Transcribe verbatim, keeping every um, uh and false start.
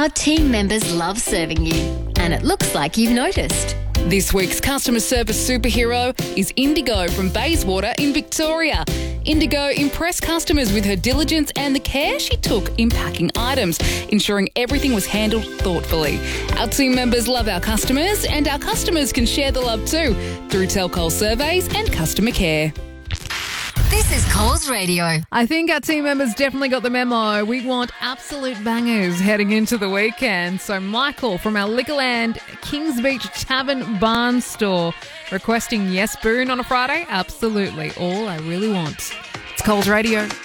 Our team members love serving you, and it looks like you've noticed. This week's customer service superhero is Indigo from Bayswater in Victoria. Indigo impressed customers with her diligence and the care she took in packing items, ensuring everything was handled thoughtfully. Our team members love our customers, and our customers can share the love too through Telcol surveys and customer care. This is Coles Radio. I think our team members definitely got the memo. We want absolute bangers heading into the weekend. So Michael from our Liquorland Kings Beach Tavern Barn store requesting Yes Boone on a Friday. Absolutely. All I really want. It's Coles Radio.